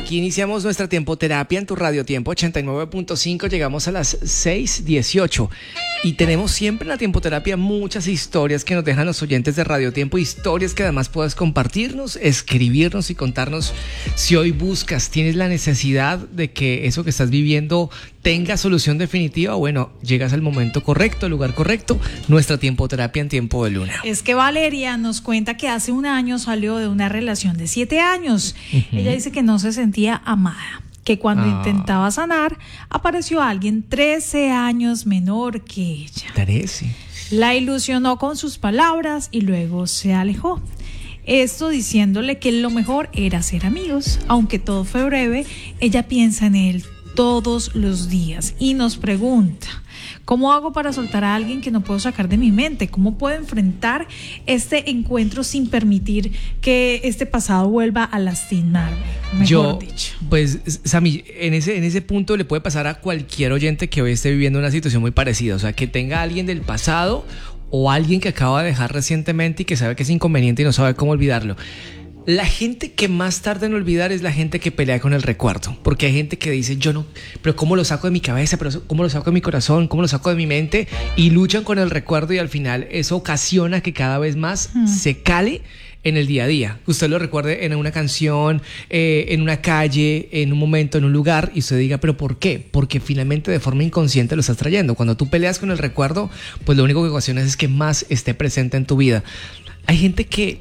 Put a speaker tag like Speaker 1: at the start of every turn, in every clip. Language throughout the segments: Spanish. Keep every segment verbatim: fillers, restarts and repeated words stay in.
Speaker 1: Aquí iniciamos nuestra tiempoterapia en tu Radio Tiempo ochenta y nueve punto cinco. Llegamos a las seis dieciocho y tenemos siempre en la tiempoterapia muchas historias que nos dejan los oyentes de Radio Tiempo, historias que además puedes compartirnos, escribirnos y contarnos si hoy buscas, tienes la necesidad de que eso que estás viviendo tenga solución definitiva. Bueno, llegas al momento correcto, al lugar correcto, nuestra tiempoterapia en Tiempo de Luna.
Speaker 2: Es que Valeria nos cuenta que hace un año salió de una relación de siete años. Uh-huh. Ella dice que no se sentía amada, que cuando ah. intentaba sanar apareció alguien trece años menor que ella.
Speaker 1: trece.
Speaker 2: La ilusionó con sus palabras y luego se alejó. Esto diciéndole que lo mejor era ser amigos. Aunque todo fue breve, ella piensa en él todos los días y nos pregunta: ¿cómo hago para soltar a alguien que no puedo sacar de mi mente? ¿Cómo puedo enfrentar este encuentro sin permitir que este pasado vuelva a lastimarme? Mejor
Speaker 1: Yo,
Speaker 2: dicho.
Speaker 1: Pues, Sammy, en ese, en ese punto le puede pasar a cualquier oyente que hoy esté viviendo una situación muy parecida. O sea, que tenga a alguien del pasado o alguien que acaba de dejar recientemente y que sabe que es inconveniente y no sabe cómo olvidarlo. La gente que más tarda en olvidar es la gente que pelea con el recuerdo, porque hay gente que dice, yo no, pero ¿cómo lo saco de mi cabeza? Pero ¿cómo lo saco de mi corazón? ¿Cómo lo saco de mi mente? Y luchan con el recuerdo y al final eso ocasiona que cada vez más mm. se cale en el día a día. Usted lo recuerde en una canción, eh, en una calle, en un momento, en un lugar, y usted diga, ¿pero por qué? Porque finalmente de forma inconsciente lo estás trayendo. Cuando tú peleas con el recuerdo, pues lo único que ocasionas es que más esté presente en tu vida. Hay gente que...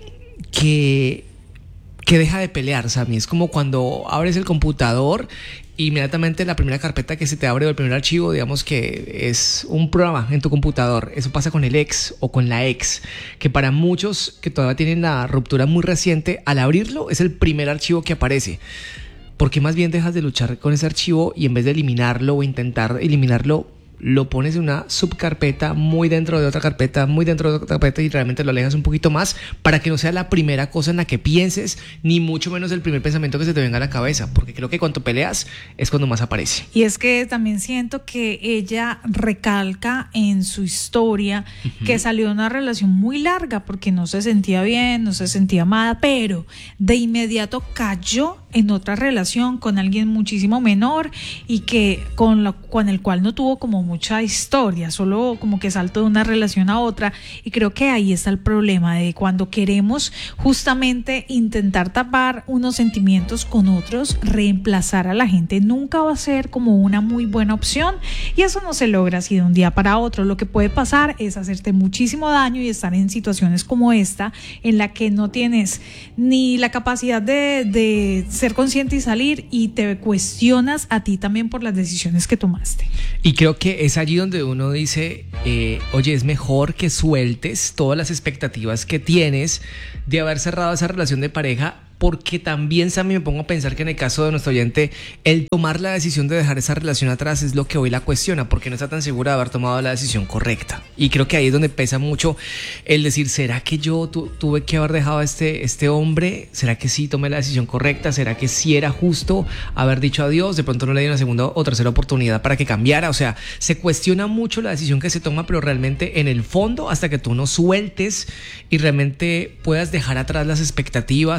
Speaker 1: que que deja de pelear, Sammy. Es como cuando abres el computador, inmediatamente la primera carpeta que se te abre o el primer archivo, digamos que es un programa en tu computador. Eso pasa con el ex o con la ex, que para muchos que todavía tienen la ruptura muy reciente, al abrirlo es el primer archivo que aparece. Porque más bien dejas de luchar con ese archivo y en vez de eliminarlo o intentar eliminarlo, lo pones en una subcarpeta, muy dentro de otra carpeta, muy dentro de otra carpeta, y realmente lo alejas un poquito más para que no sea la primera cosa en la que pienses, ni mucho menos el primer pensamiento que se te venga a la cabeza, porque creo que cuando peleas es cuando más aparece.
Speaker 2: Y es que también siento que ella recalca en su historia uh-huh. que salió de una relación muy larga porque no se sentía bien, no se sentía amada, pero de inmediato cayó en otra relación con alguien muchísimo menor y que con, lo, con el cual no tuvo como mucha historia, solo como que saltó de una relación a otra. Y creo que ahí está el problema de cuando queremos justamente intentar tapar unos sentimientos con otros, reemplazar a la gente nunca va a ser como una muy buena opción, y eso no se logra así de un día para otro. Lo que puede pasar es hacerte muchísimo daño y estar en situaciones como esta en la que no tienes ni la capacidad de, de ser consciente y salir, y te cuestionas a ti también por las decisiones que tomaste.
Speaker 1: Y creo que es allí donde uno dice, eh, oye, es mejor que sueltes todas las expectativas que tienes de haber cerrado esa relación de pareja, porque también, Sammy, me pongo a pensar que en el caso de nuestro oyente, el tomar la decisión de dejar esa relación atrás es lo que hoy la cuestiona, porque no está tan segura de haber tomado la decisión correcta. Y creo que ahí es donde pesa mucho el decir, ¿será que yo tu, tuve que haber dejado a este, este hombre? ¿Será que sí tomé la decisión correcta? ¿Será que sí era justo haber dicho adiós? De pronto no le di una segunda o tercera oportunidad para que cambiara. O sea, se cuestiona mucho la decisión que se toma, pero realmente en el fondo, hasta que tú no sueltes y realmente puedas dejar atrás las expectativas,